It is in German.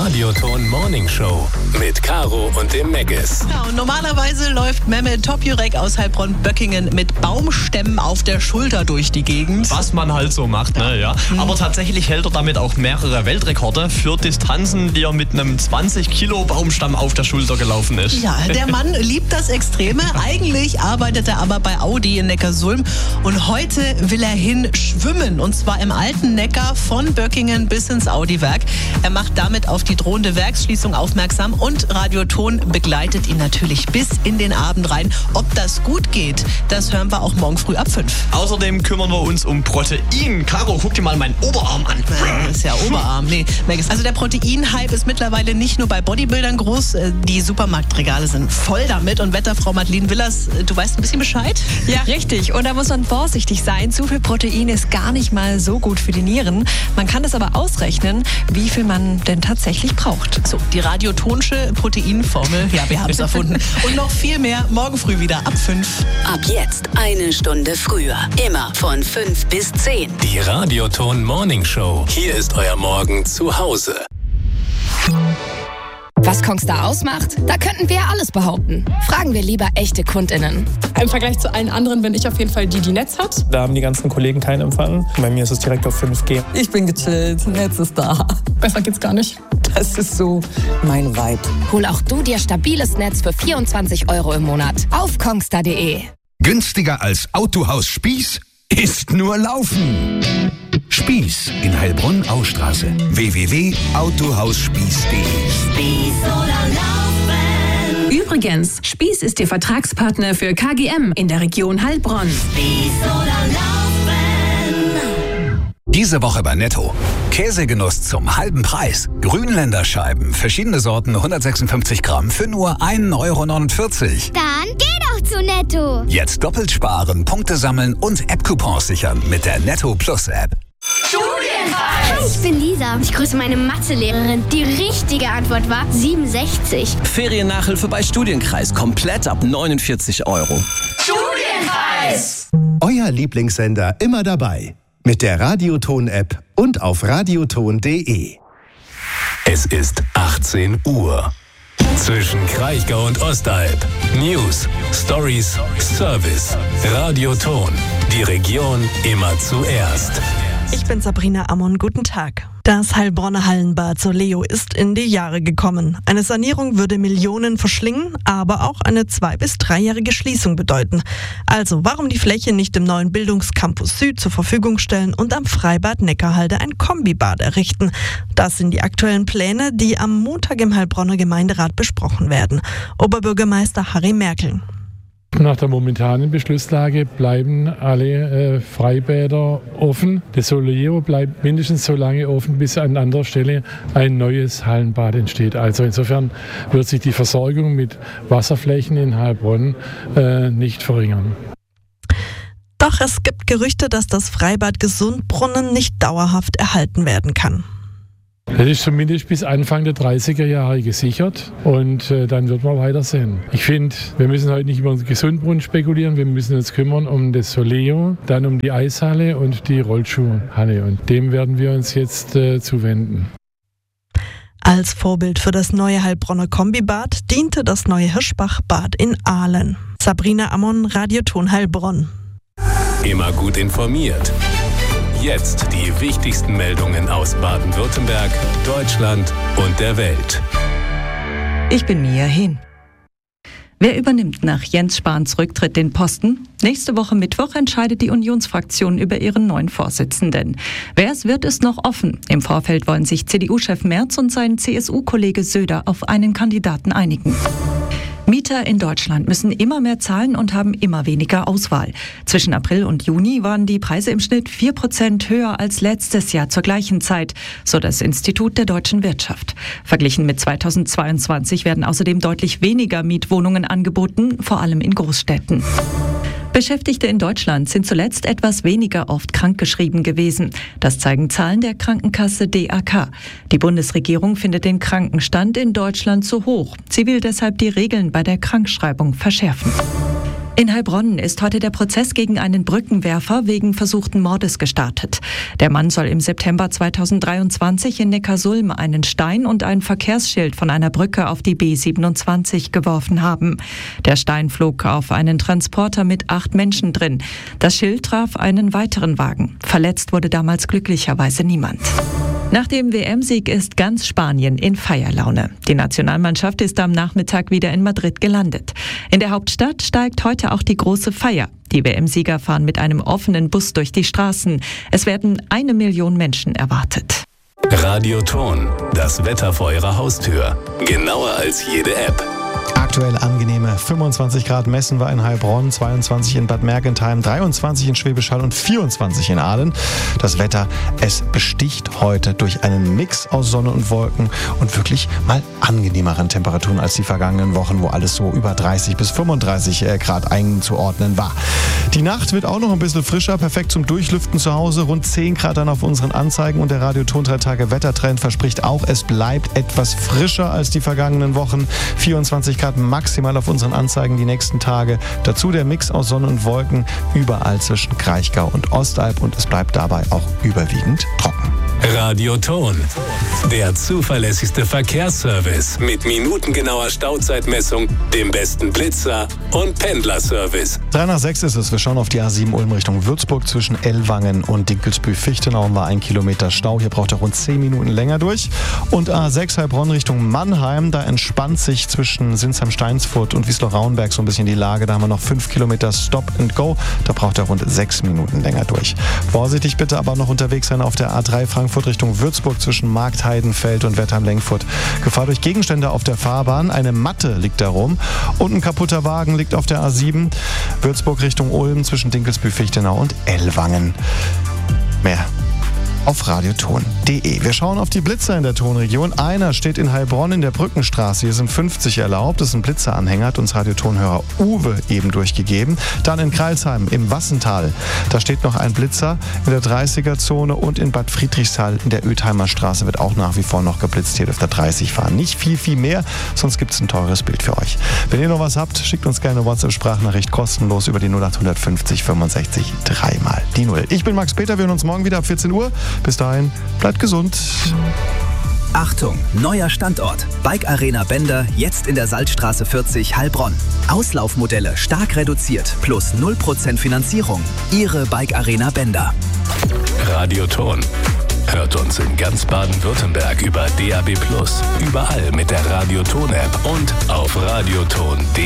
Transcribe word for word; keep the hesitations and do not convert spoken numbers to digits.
Radioton Morning Show mit Caro und dem Meggis. Ja, und normalerweise läuft Mehmet Topjürek aus Heilbronn-Böckingen mit Baumstämmen auf der Schulter durch die Gegend. Was man halt so macht, ne? Ja. Mhm. Aber tatsächlich hält er damit auch mehrere Weltrekorde für Distanzen, die er mit einem zwanzig Kilo Baumstamm auf der Schulter gelaufen ist. Ja, der Mann liebt das Extreme. Eigentlich arbeitet er aber bei Audi in Neckarsulm und heute will er hin schwimmen, und zwar im alten Neckar von Böckingen bis ins Audi-Werk. Er macht damit auf die drohende Werksschließung aufmerksam und Radioton begleitet ihn natürlich bis in den Abend rein. Ob das gut geht, das hören wir auch morgen früh ab fünf. Außerdem kümmern wir uns um Protein. Caro, guck dir mal meinen Oberarm an. Das ist ja Oberarm. Nee, also der Protein-Hype ist mittlerweile nicht nur bei Bodybuildern groß. Die Supermarktregale sind voll damit. Und Wetterfrau Madeleine Willers, du weißt ein bisschen Bescheid? Ja, richtig. Und da muss man vorsichtig sein. Zu viel Protein ist gar nicht mal so gut für die Nieren. Man kann es aber ausrechnen, wie viel man denn tatsächlich braucht. So, die radiotonsche Proteinformel. Ja, wir haben es erfunden. Und noch viel mehr morgen früh wieder ab fünf. Ab jetzt eine Stunde früher. Immer von fünf bis zehn. Die Radioton Morning Show. Hier ist euer Morgen zu Hause. Was Kongstar ausmacht? Da könnten wir ja alles behaupten. Fragen wir lieber echte KundInnen. Im Vergleich zu allen anderen bin ich auf jeden Fall die, die Netz hat. Da haben die ganzen Kollegen keinen Empfang. Bei mir ist es direkt auf fünf G. Ich bin gechillt, Netz ist da. Besser geht's gar nicht. Das ist so mein Vibe. Hol auch du dir stabiles Netz für vierundzwanzig Euro im Monat auf kongstar punkt de. Günstiger als Autohaus Spieß ist nur Laufen. Spieß in Heilbronn-Austraße. w w w punkt autohausspieß punkt de. Spieß oder Laufen. Übrigens, Spieß ist Ihr Vertragspartner für K G M in der Region Heilbronn. Spieß oder Laufen. Diese Woche bei Netto. Käsegenuss zum halben Preis. Grünländerscheiben, verschiedene Sorten, hundertsechsundfünfzig Gramm für nur ein Euro neunundvierzig. Dann geh doch zu Netto. Jetzt doppelt sparen, Punkte sammeln und App-Coupons sichern mit der Netto Plus App. Studienreis! Hi, ich bin Lisa. Ich grüße meine Mathelehrerin. Die richtige Antwort war siebenundsechzig. Feriennachhilfe bei Studienkreis. Komplett ab neunundvierzig Euro. Studienreis! Euer Lieblingssender immer dabei. Mit der Radioton-App und auf radioton punkt de. Es ist achtzehn Uhr. Zwischen Kraichgau und Ostalb. News, Stories, Service. Radioton. Die Region immer zuerst. Ich bin Sabrina Ammon, guten Tag. Das Heilbronner Hallenbad Soleo ist in die Jahre gekommen. Eine Sanierung würde Millionen verschlingen, aber auch eine zwei- bis dreijährige Schließung bedeuten. Also, warum die Fläche nicht im neuen Bildungscampus Süd zur Verfügung stellen und am Freibad Neckarhalde ein Kombibad errichten? Das sind die aktuellen Pläne, die am Montag im Heilbronner Gemeinderat besprochen werden. Oberbürgermeister Harry Merkel. Nach der momentanen Beschlusslage bleiben alle äh, Freibäder offen. Das Soleo bleibt mindestens so lange offen, bis an anderer Stelle ein neues Hallenbad entsteht. Also insofern wird sich die Versorgung mit Wasserflächen in Heilbronn äh, nicht verringern. Doch es gibt Gerüchte, dass das Freibad Gesundbrunnen nicht dauerhaft erhalten werden kann. Das ist zumindest bis Anfang der dreißiger Jahre gesichert und äh, dann wird man weiter sehen. Ich finde, wir müssen heute nicht über den Gesundbrunnen spekulieren, wir müssen uns kümmern um das Soleo, dann um die Eishalle und die Rollschuhhalle und dem werden wir uns jetzt äh, zuwenden. Als Vorbild für das neue Heilbronner Kombibad diente das neue Hirschbachbad in Ahlen. Sabrina Ammon, Radioton Heilbronn. Immer gut informiert. Jetzt die wichtigsten Meldungen aus Baden-Württemberg, Deutschland und der Welt. Ich bin Mia Hehn. Wer übernimmt nach Jens Spahns Rücktritt den Posten? Nächste Woche Mittwoch entscheidet die Unionsfraktion über ihren neuen Vorsitzenden. Wer es wird, ist noch offen. Im Vorfeld wollen sich C D U-Chef Merz und sein C S U-Kollege Söder auf einen Kandidaten einigen. Mieter in Deutschland müssen immer mehr zahlen und haben immer weniger Auswahl. Zwischen April und Juni waren die Preise im Schnitt vier Prozent höher als letztes Jahr zur gleichen Zeit, so das Institut der deutschen Wirtschaft. Verglichen mit zweitausendzweiundzwanzig werden außerdem deutlich weniger Mietwohnungen angeboten, vor allem in Großstädten. Beschäftigte in Deutschland sind zuletzt etwas weniger oft krankgeschrieben gewesen. Das zeigen Zahlen der Krankenkasse D A K. Die Bundesregierung findet den Krankenstand in Deutschland zu hoch. Sie will deshalb die Regeln bei der Krankschreibung verschärfen. In Heilbronn ist heute der Prozess gegen einen Brückenwerfer wegen versuchten Mordes gestartet. Der Mann soll im September zweitausenddreiundzwanzig in Neckarsulm einen Stein und ein Verkehrsschild von einer Brücke auf die B siebenundzwanzig geworfen haben. Der Stein flog auf einen Transporter mit acht Menschen drin. Das Schild traf einen weiteren Wagen. Verletzt wurde damals glücklicherweise niemand. Nach dem W M-Sieg ist ganz Spanien in Feierlaune. Die Nationalmannschaft ist am Nachmittag wieder in Madrid gelandet. In der Hauptstadt steigt heute auch die große Feier. Die W M-Sieger fahren mit einem offenen Bus durch die Straßen. Es werden eine Million Menschen erwartet. Radioton, das Wetter vor Ihrer Haustür. Genauer als jede App. Aktuell angenehme fünfundzwanzig Grad messen wir in Heilbronn, zweiundzwanzig in Bad Mergentheim, dreiundzwanzig in Schwäbisch Hall und vierundzwanzig in Aalen. Das Wetter, es besticht heute durch einen Mix aus Sonne und Wolken und wirklich mal angenehmeren Temperaturen als die vergangenen Wochen, wo alles so über dreißig bis fünfunddreißig Grad einzuordnen war. Die Nacht wird auch noch ein bisschen frischer, perfekt zum Durchlüften zu Hause, rund zehn Grad dann auf unseren Anzeigen und der Radioton drei Tage Wettertrend verspricht auch, es bleibt etwas frischer als die vergangenen Wochen. vierundzwanzig Grad maximal auf unseren Anzeigen die nächsten Tage. Dazu der Mix aus Sonne und Wolken überall zwischen Kraichgau und Ostalb und es bleibt dabei auch überwiegend trocken. Radioton, der zuverlässigste Verkehrsservice mit minutengenauer Stauzeitmessung, dem besten Blitzer und Pendlerservice. drei nach sechs ist es. Wir schauen auf die A sieben Ulm Richtung Würzburg. Zwischen Ellwangen und Dinkelsbühl-Fichtenau war ein Kilometer Stau. Hier braucht er rund zehn Minuten länger durch. Und A sechs Heilbronn Richtung Mannheim. Da entspannt sich zwischen Sinsheim-Steinsfurt und Wiesloch-Rauenberg so ein bisschen die Lage. Da haben wir noch fünf Kilometer Stop and Go. Da braucht er rund sechs Minuten länger durch. Vorsichtig bitte aber noch unterwegs sein auf der A drei Frankfurt Richtung Würzburg zwischen Marktheidenfeld und Wertheim-Lengfurt. Gefahr durch Gegenstände auf der Fahrbahn. Eine Matte liegt da rum und ein kaputter Wagen liegt auf der A sieben. Würzburg Richtung Ulm zwischen Dinkelsbühl-Fichtenau und Ellwangen. Mehr auf radioton punkt de. Wir schauen auf die Blitzer in der Tonregion. Einer steht in Heilbronn in der Brückenstraße. Hier sind fünfzig erlaubt. Das ist ein Blitzeranhänger, hat uns Radiotonhörer Uwe eben durchgegeben. Dann in Kreilsheim im Wassental. Da steht noch ein Blitzer in der dreißiger-Zone und in Bad Friedrichshall in der Ötheimer Straße wird auch nach wie vor noch geblitzt. Hier dürft ihr dreißig fahren. Nicht viel, viel mehr, sonst gibt es ein teures Bild für euch. Wenn ihr noch was habt, schickt uns gerne eine WhatsApp-Sprachnachricht kostenlos über die null acht fünfzig fünfundsechzig dreimal die null. Ich bin Max Peter, wir hören uns morgen wieder ab vierzehn Uhr. Bis dahin, bleibt gesund. Achtung, neuer Standort. Bike Arena Bender, jetzt in der Salzstraße vierzig Heilbronn. Auslaufmodelle stark reduziert, plus null Prozent Finanzierung. Ihre Bike Arena Bender. Radioton. Hört uns in ganz Baden-Württemberg über D A B plus, überall mit der Radioton-App und auf radioton punkt de.